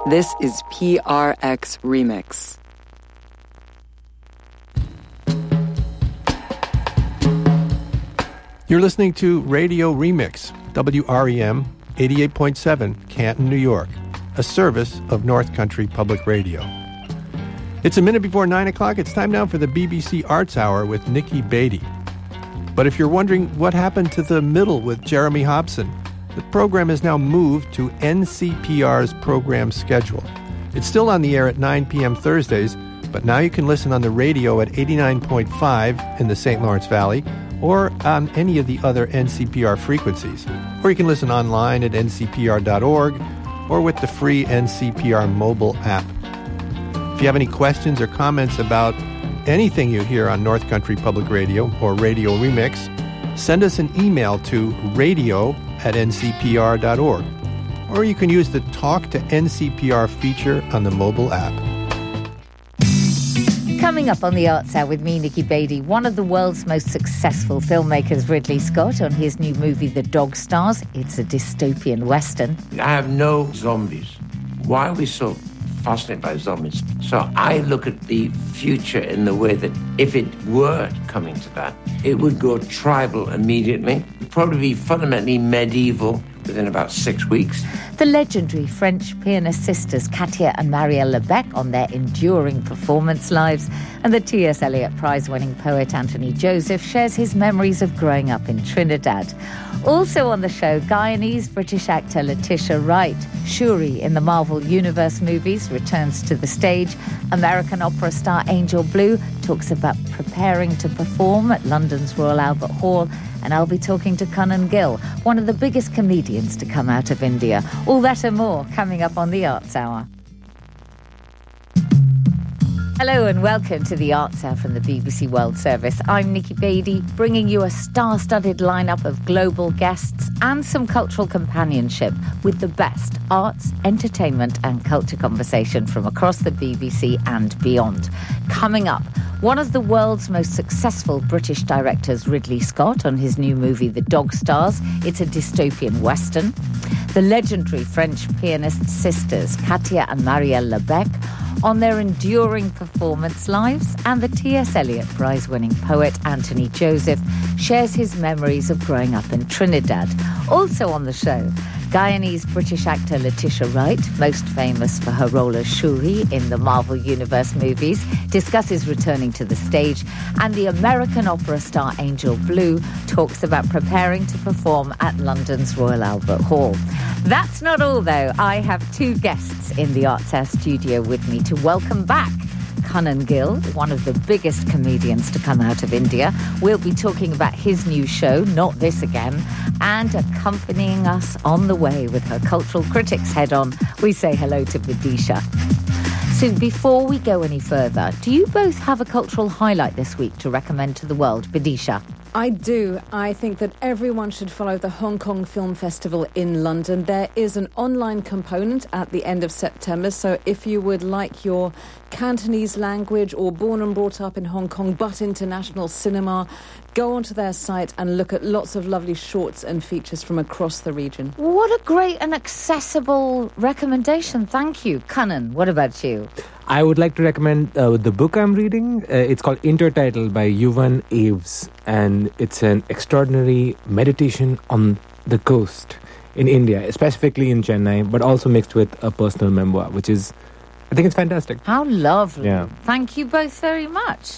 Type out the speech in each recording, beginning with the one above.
This is PRX Remix. You're listening to Radio Remix, WREM 88.7, Canton, New York, a service of North Country Public Radio. It's a minute before 9 o'clock. It's time now for the BBC Arts Hour with Nikki Beatty. But if you're wondering what happened to the middle with Jeremy Hobson, the program has now moved to NCPR's program schedule. It's still on the air at 9 p.m. Thursdays, but now you can listen on the radio at 89.5 in the St. Lawrence Valley, or on any of the other NCPR frequencies. Or you can listen online at ncpr.org or with the free NCPR mobile app. If you have any questions or comments about anything you hear on North Country Public Radio or Radio Remix, send us an email to radio@ncpr.org. Or you can use the Talk to NCPR feature on the mobile app. Coming up on the Arts Hour with me, Nikki Beatty, one of the world's most successful filmmakers, Ridley Scott, on his new movie, The Dog Stars. It's a dystopian western. I have no zombies. Why are we so fascinated by zombies? So I look at the future in the way that if it were coming to that, it would go tribal immediately. It would probably be fundamentally medieval within about 6 weeks. The legendary French pianist sisters Katia and Marielle Lebec on their enduring performance lives, and the T.S. Eliot Prize-winning poet Anthony Joseph shares his memories of growing up in Trinidad. Also on the show, Guyanese-British actor Letitia Wright. Shuri in the Marvel Universe movies returns to the stage. American opera star Angel Blue talks about preparing to perform at London's Royal Albert Hall. And I'll be talking to Kannan Gill, one of the biggest comedians to come out of India. All that and more coming up on the Arts Hour. Hello and welcome to the Arts Hour from the BBC World Service. I'm Nikki Beatty, bringing you a star-studded lineup of global guests and some cultural companionship with the best arts, entertainment and culture conversation from across the BBC and beyond. Coming up, one of the world's most successful British directors, Ridley Scott, on his new movie, The Dog Stars. It's a dystopian western. The legendary French pianist sisters, Katia and Marielle Lebec, on their enduring performance lives, and the T.S. Eliot Prize-winning poet Anthony Joseph shares his memories of growing up in Trinidad. Also on the show, Guyanese-British actor Letitia Wright, most famous for her role as Shuri in the Marvel Universe movies, discusses returning to the stage, and the American opera star Angel Blue talks about preparing to perform at London's Royal Albert Hall. That's not all, though. I have two guests in the Arts Hour studio with me to welcome back Kannan Gill, one of the biggest comedians to come out of India. We'll be talking about his new show, Not This Again, and accompanying us on the way with her cultural critics head-on, we say hello to Vidisha. So before we go any further, do you both have a cultural highlight this week to recommend to the world? Vidisha? I do. I think that everyone should follow the Hong Kong Film Festival in London. There is an online component at the end of September, so if you would like your Cantonese language or born and brought up in Hong Kong but international cinema, go onto their site and look at lots of lovely shorts and features from across the region. What a great and accessible recommendation. Thank you. Kannan, what about you? I would like to recommend the book I'm reading. It's called Intertitle by Yuvan Aves, and it's an extraordinary meditation on the coast in India, specifically in Chennai, but also mixed with a personal memoir, which is, I think it's fantastic. How lovely. Yeah. Thank you both very much.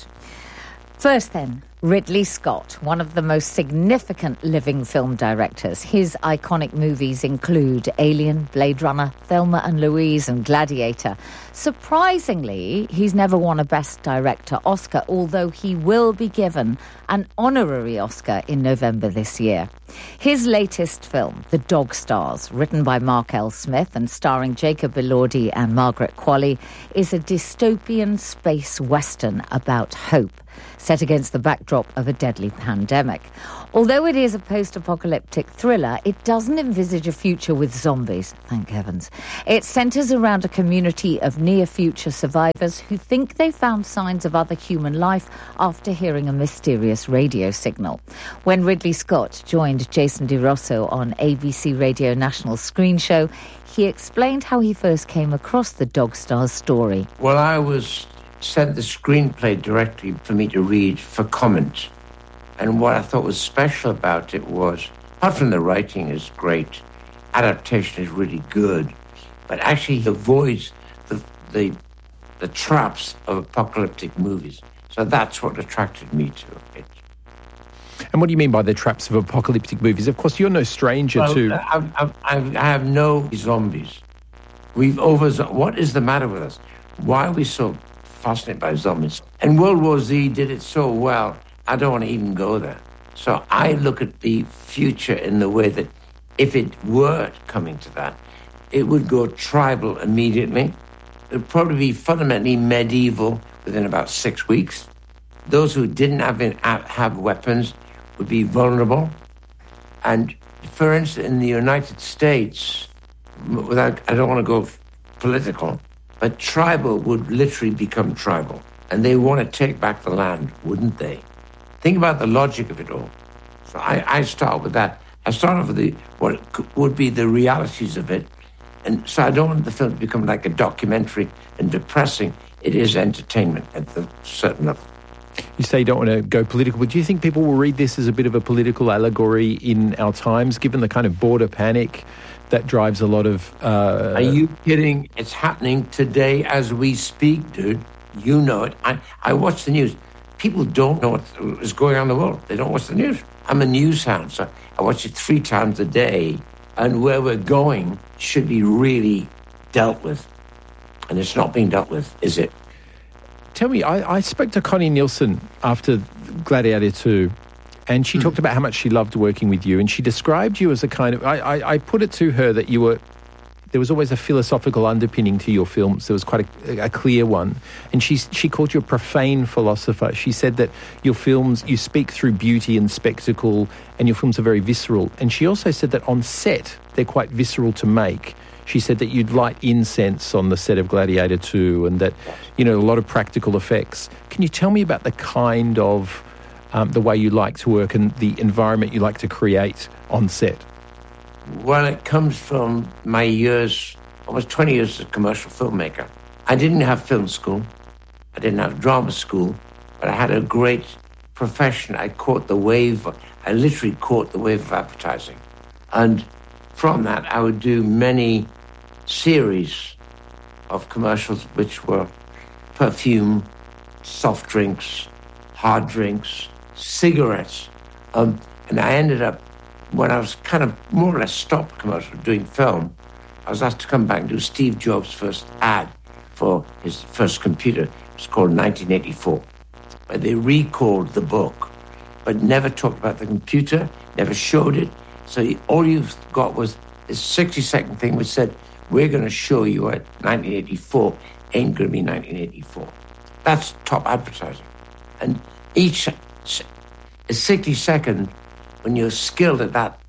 First then, Ridley Scott, one of the most significant living film directors. His iconic movies include Alien, Blade Runner, Thelma and Louise and Gladiator. Surprisingly, he's never won a Best Director Oscar, although he will be given an honorary Oscar in November this year. His latest film, The Dog Stars, written by Mark L. Smith and starring Jacob Elordi and Margaret Qualley, is a dystopian space western about hope, set against the backdrop backdrop of a deadly pandemic. Although it is a post-apocalyptic thriller, it doesn't envisage a future with zombies, thank heavens. It centres around a community of near-future survivors who think they found signs of other human life after hearing a mysterious radio signal. When Ridley Scott joined Jason DeRosso on ABC Radio National Screen Show, he explained how he first came across the Dog Stars story. Well, I was sent the screenplay directly for me to read for comment. And what I thought was special about it was, apart from the writing is great, adaptation is really good, but actually avoids the traps of apocalyptic movies. So that's what attracted me to it. And what do you mean by the traps of apocalyptic movies? Of course, you're no stranger to... I have no zombies. What is the matter with us? Why are we so fascinated by zombies? And World War Z did it so well, I don't want to even go there. So I look at the future in the way that if it were coming to that, it would go tribal immediately. It would probably be fundamentally medieval within about 6 weeks. Those who didn't have weapons would be vulnerable. And for instance, in the United States, I don't want to go political, but tribal would literally become tribal. And they want to take back the land, wouldn't they? Think about the logic of it all. So I start with that. I start off with what would be the realities of it. And so I don't want the film to become like a documentary and depressing. It is entertainment at a certain level. You say you don't want to go political, but do you think people will read this as a bit of a political allegory in our times, given the kind of border panic that drives a lot of... Are you kidding? It's happening today as we speak, dude. You know it. I watch the news. People don't know what is going on in the world. They don't watch the news. I'm a news hound, so I watch it 3 times a day. And where we're going should be really dealt with. And it's not being dealt with, is it? Tell me, I spoke to Connie Nielsen after Gladiator 2, and she talked about how much she loved working with you, and she described you as a kind of... I put it to her that you were... There was always a philosophical underpinning to your films. There was quite a clear one. And she called you a profane philosopher. She said that your films, you speak through beauty and spectacle, and your films are very visceral. And she also said that on set, they're quite visceral to make. She said that you'd light incense on the set of Gladiator 2 and that, a lot of practical effects. Can you tell me about the kind of, the way you like to work and the environment you like to create on set? Well, it comes from my years, almost 20 years as a commercial filmmaker. I didn't have film school. I didn't have drama school, but I had a great profession. I caught the wave. I literally caught the wave of advertising. And from that, I would do many series of commercials which were perfume, soft drinks, hard drinks, cigarettes. And I ended up, when I was kind of more or less stopped commercial doing film, I was asked to come back and do Steve Jobs' first ad for his first computer. It was called 1984. But they recalled the book, but never talked about the computer, never showed it. So all you've got was this 60-second thing which said, we're going to show you at 1984 ain't going to be 1984. That's top advertising. And each 60-second, when you're skilled at that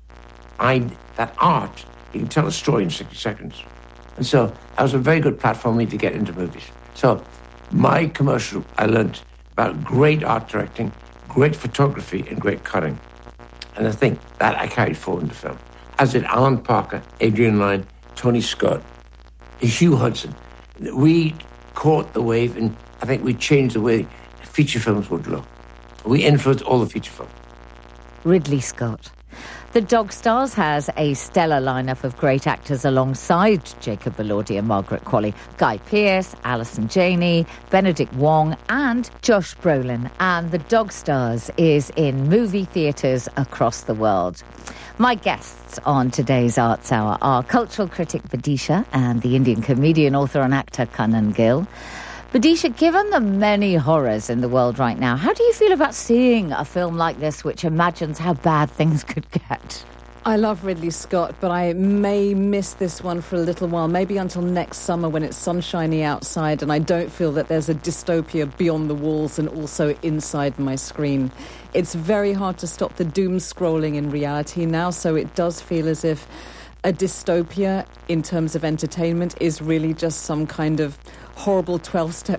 art, you can tell a story in 60 seconds. And so that was a very good platform for me to get into movies. So my commercial, I learned about great art directing, great photography, and great cutting. And I think that I carried forward into film. As did Alan Parker, Adrian Lyne, Tony Scott, Hugh Hudson. We caught the wave, and I think we changed the way feature films would look. We influenced all the feature films. Ridley Scott. The Dog Stars has a stellar lineup of great actors alongside Jacob Elordi and Margaret Qualley, Guy Pearce, Alison Janney, Benedict Wong and Josh Brolin. And The Dog Stars is in movie theatres across the world. My guests on today's Arts Hour are cultural critic Vidisha and the Indian comedian, author and actor Kannan Gill. Vidisha, given the many horrors in the world right now, how do you feel about seeing a film like this which imagines how bad things could get? I love Ridley Scott, but I may miss this one for a little while, maybe until next summer when it's sunshiny outside and I don't feel that there's a dystopia beyond the walls and also inside my screen. It's very hard to stop the doom scrolling in reality now, so it does feel as if a dystopia in terms of entertainment is really just some kind of horrible 12-step